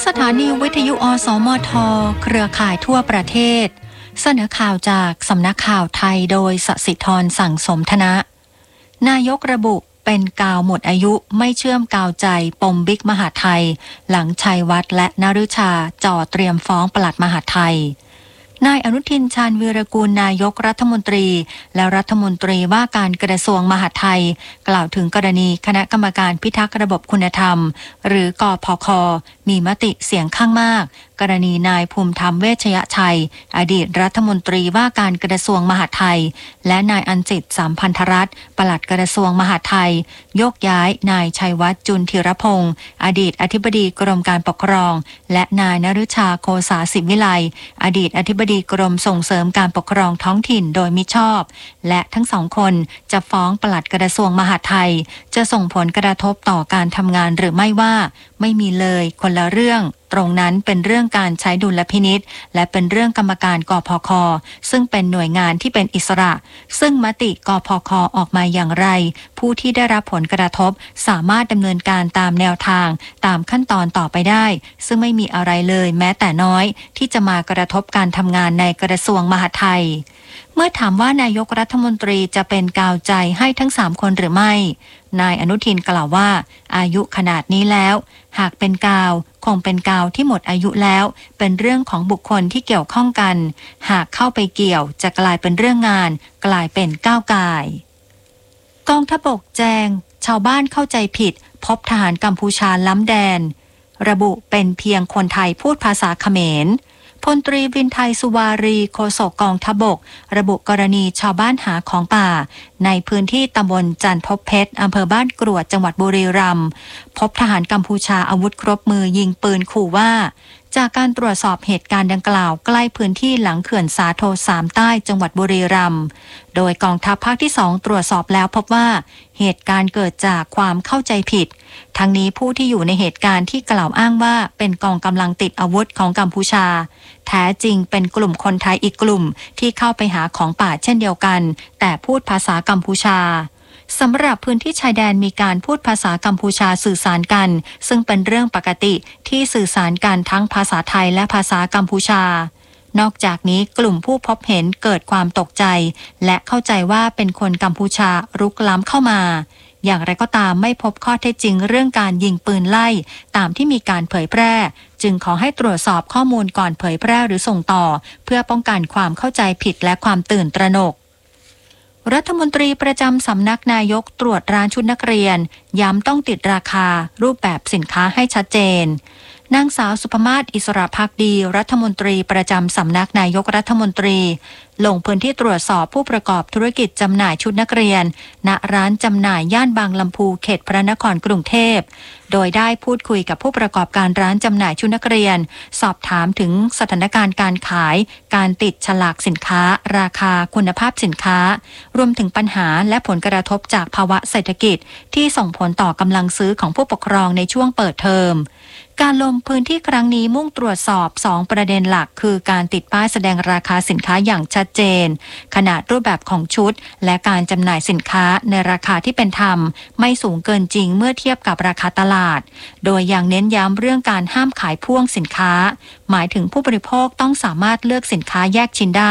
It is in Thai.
สถานีวิทยุอสมทเครือข่ายทั่วประเทศเสนอข่าวจากสำนักข่าวไทยโดยสศิธรสั่งสมธนะนายกระบุเป็นกาวหมดอายุไม่เชื่อมกาวใจปมบิ๊กมหาไทยหลังชัยวัฒน์และนฤชาจ่อเตรียมฟ้องปลัดมหาไทยนายอนุทินชาญวีรกูลนายกรัฐมนตรีและรัฐมนตรีว่าการกระทรวงมหาดไทยกล่าวถึงกรณีคณะกรรมการพิทักษ์ระบบคุณธรรมหรือกพค.มีมติเสียงข้างมากกรณีนายภูมิธรรมเวชยชัยอดีตรัฐมนตรีว่าการกระทรวงมหาดไทยและนายอัญจิต สัมพันธรัตน์ปลัดกระทรวงมหาดไทยโยกย้ายนายชัยวัฒน์จุลธีรพงศ์อดีตอธิบดีกรมการปกครองและนายนฤชาโคสาสิวิไลอดีตอธิบดีกรมส่งเสริมการปกครองท้องถิ่นโดยมิชอบและทั้งสองคนจะฟ้องปลัดกระทรวงมหาดไทยจะส่งผลกระทบต่อการทำงานหรือไม่ว่าไม่มีเลยคนละเรื่องตรงนั้นเป็นเรื่องการใช้ดุลพินิจและเป็นเรื่องกรรมการกพค.ซึ่งเป็นหน่วยงานที่เป็นอิสระซึ่งมติกพค.ออกมาอย่างไรผู้ที่ได้รับผลกระทบสามารถดำเนินการตามแนวทางตามขั้นตอนต่อไปได้ซึ่งไม่มีอะไรเลยแม้แต่น้อยที่จะมากระทบการทำงานในกระทรวงมหาดไทยเมื่อถามว่านายกรัฐมนตรีจะเป็นกาวใจให้ทั้ง3คนหรือไม่นายอนุทินกล่าวว่าอายุขนาดนี้แล้วหากเป็นกาวคงเป็นกาวที่หมดอายุแล้วเป็นเรื่องของบุคคลที่เกี่ยวข้องกันหากเข้าไปเกี่ยวจะกลายเป็นเรื่องงานกลายเป็นก้าวก่ายกองทัพบกแจ้งชาวบ้านเข้าใจผิดพบทหารกัมพูชาล้ำแดนระบุเป็นเพียงคนไทยพูดภาษาเขมรพลตรีวินไทยสุวารีโฆษกกองทัพบกระบุกรณีชาวบ้านหาของป่าในพื้นที่ตำบลจันทบเพชรอำเภอบ้านกรวดจังหวัดบุรีรัมย์พบทหารกัมพูชาอาวุธครบมือยิงปืนขู่ว่าจากการตรวจสอบเหตุการณ์ดังกล่าวใกล้พื้นที่หลังเขื่อนสาโท3ใต้จังหวัดบุรีรัมย์โดยกองทัพภาคที่2ตรวจสอบแล้วพบว่าเหตุการณ์เกิดจากความเข้าใจผิดทั้งนี้ผู้ที่อยู่ในเหตุการณ์ที่กล่าวอ้างว่าเป็นกองกำลังติดอาวุธของกัมพูชาแท้จริงเป็นกลุ่มคนไทยอีกกลุ่มที่เข้าไปหาของป่าเช่นเดียวกันแต่พูดภาษากัมพูชาสำหรับพื้นที่ชายแดนมีการพูดภาษากัมพูชาสื่อสารกันซึ่งเป็นเรื่องปกติที่สื่อสารกันทั้งภาษาไทยและภาษากัมพูชานอกจากนี้กลุ่มผู้พบเห็นเกิดความตกใจและเข้าใจว่าเป็นคนกัมพูชารุกล้ำเข้ามาอย่างไรก็ตามไม่พบข้อเท็จจริงเรื่องการยิงปืนไล่ตามที่มีการเผยแพร่จึงขอให้ตรวจสอบข้อมูลก่อนเผยแพร่หรือส่งต่อเพื่อป้องกันความเข้าใจผิดและความตื่นตระหนกรัฐมนตรีประจำสำนักนายกตรวจร้านชุดนักเรียนย้ำต้องติดราคารูปแบบสินค้าให้ชัดเจนนางสาวสุภมาศอิสระภักดีรัฐมนตรีประจำสำนักนายกรัฐมนตรีลงพื้นที่ตรวจสอบผู้ประกอบธุรกิจจำหน่ายชุดนักเรียนณร้านจำหน่ายย่านบางลำพูเขตพระนครกรุงเทพโดยได้พูดคุยกับผู้ประกอบการร้านจำหน่ายชุดนักเรียนสอบถามถึงสถานการณ์การขายการติดฉลากสินค้าราคาคุณภาพสินค้ารวมถึงปัญหาและผลกระทบจากภาวะเศรษฐกิจที่ส่งผลต่อกำลังซื้อของผู้ปกครองในช่วงเปิดเทอมการลงพื้นที่ครั้งนี้มุ่งตรวจสอบ2ประเด็นหลักคือการติดป้ายแสดงราคาสินค้าอย่างชัดเจนขนาดรูปแบบของชุดและการจำหน่ายสินค้าในราคาที่เป็นธรรมไม่สูงเกินจริงเมื่อเทียบกับราคาตลาดโดยยังเน้นย้ำเรื่องการห้ามขายพ่วงสินค้าหมายถึงผู้บริโภคต้องสามารถเลือกสินค้าแยกชิ้นได้